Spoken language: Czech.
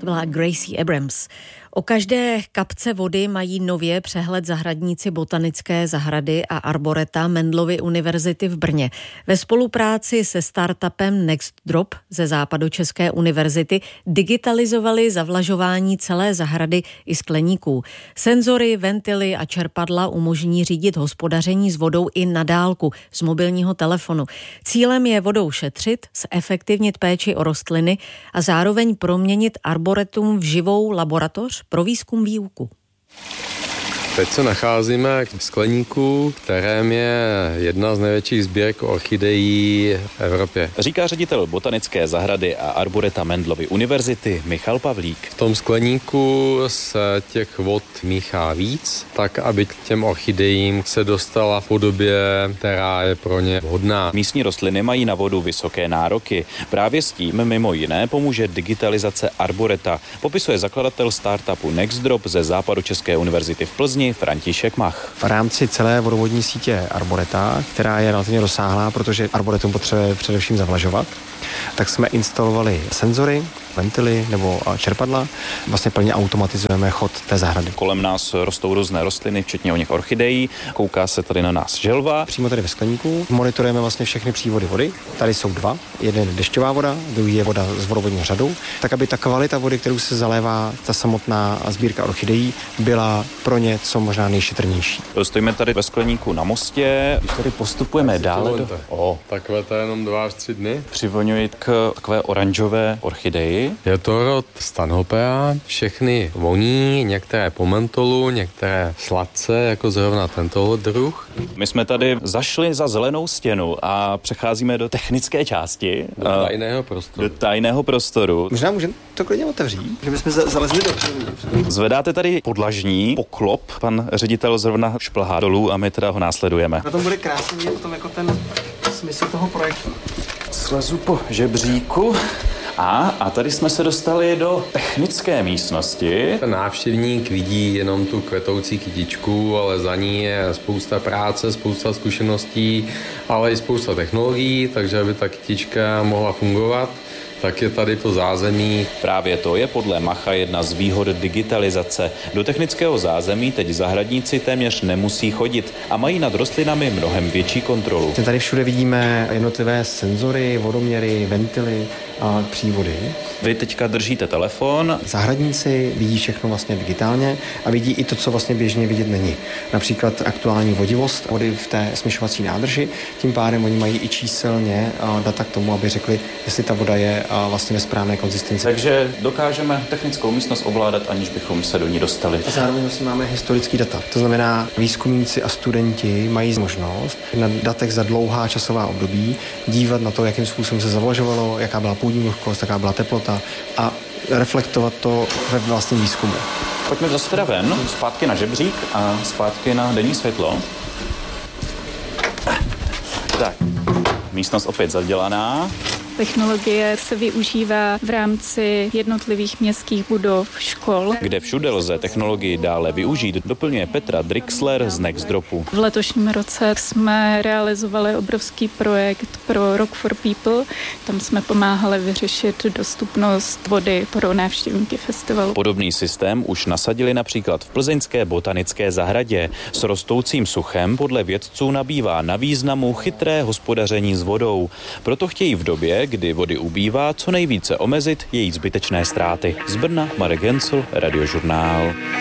To byla Gracie Abrams. O každé kapce vody mají nově přehled zahradníci Botanické zahrady a arboreta Mendelovy univerzity v Brně. Ve spolupráci se startupem NextDrop ze Západočeské univerzity digitalizovali zavlažování celé zahrady i skleníků. Senzory, ventily a čerpadla umožní řídit hospodaření s vodou i na dálku z mobilního telefonu. Cílem je vodou šetřit, zefektivnit péči o rostliny a zároveň proměnit arboretum v živou laboratoř pro výzkum výuku. Teď se nacházíme v skleníku, kterém je jedna z největších sbírek orchidejí v Evropě. Říká ředitel Botanické zahrady a arboreta Mendelovy univerzity Michal Pavlík. V tom skleníku se těch vod míchá víc, tak aby k těm orchidejím se dostala v podobě, která je pro ně vhodná. Místní rostliny mají na vodu vysoké nároky. Právě s tím mimo jiné pomůže digitalizace arboreta, popisuje zakladatel startupu NextDrop ze Západočeské univerzity v Plzni František Mach. V rámci celé vodovodní sítě arboreta, která je relativně rozsáhlá, protože arboretum potřebuje především zavlažovat, tak jsme instalovali senzory, ventily nebo čerpadla. Vlastně plně automatizujeme chod té zahrady. Kolem nás rostou různé rostliny, včetně o nich orchidejí. Kouká se tady na nás želva. Přímo tady ve skleníku monitorujeme vlastně všechny přívody vody. Tady jsou dva. Jeden je dešťová voda, druhý je voda z vodovodního řadu, tak aby ta kvalita vody, kterou se zalévá ta samotná sbírka orchidejí, byla pro ně co možná nejšetrnější. Stojíme tady ve skleníku na mostě. Když tady postupujeme dále Takové to jenom 2 až 3 dny. Přivoňuji k takové oranžové orchideji. Je to rod Stanhopea, všechny voní, některé po mentolu, některé sladce, jako zrovna tento druh. My jsme tady zašli za zelenou stěnu a přecházíme do technické části. Do tajného prostoru. Možná můžeme to klidně otevřít, že bychom zalezli do. Zvedáte tady podlažní poklop, pan ředitel zrovna šplhá dolů a my teda ho následujeme. Na tom bude krásně vidět potom jako ten smysl toho projektu. Slezu po žebříku. A tady jsme se dostali do technické místnosti. Ten návštěvník vidí jenom tu kvetoucí kytičku, ale za ní je spousta práce, spousta zkušeností, ale i spousta technologií, takže aby ta kytička mohla fungovat, tak je tady to zázemí. Právě to je podle Macha jedna z výhod digitalizace. Do technického zázemí teď zahradníci téměř nemusí chodit a mají nad rostlinami mnohem větší kontrolu. Tady všude vidíme jednotlivé senzory, vodoměry, ventily a přívody. Vy teďka držíte telefon. Zahradníci vidí všechno vlastně digitálně a vidí i to, co vlastně běžně vidět není. Například aktuální vodivost vody v té smyšovací nádrži. Tím pádem oni mají i číselně data k tomu, aby řekli, jestli ta voda je vlastně ve správné konzistenci. Takže dokážeme technickou místnost ovládat, aniž bychom se do ní dostali. A zároveň vlastně máme historický data. To znamená, výzkumníci a studenti mají možnost na datech za dlouhá časová období dívat na to, jakým způsobem se zavlažovalo, jaká byla půdní vlhkost, jaká byla teplota a reflektovat to ve vlastním výzkumu. Pojďme zase teda ven, zpátky na žebřík a zpátky na denní světlo. Tak, místnost opět zadělaná. Technologie se využívá v rámci jednotlivých městských budov, škol. Kde všude lze technologii dále využít, doplňuje Petra Drixler z NextDropu. V letošním roce jsme realizovali obrovský projekt pro Rock for People. Tam jsme pomáhali vyřešit dostupnost vody pro návštěvníky festivalu. Podobný systém už nasadili například v plzeňské botanické zahradě. S rostoucím suchem podle vědců nabývá na významu chytré hospodaření s vodou. Proto chtějí v době, kdy vody ubývá, co nejvíce omezit její zbytečné ztráty. Z Brna Marek Gencl, Radiožurnál.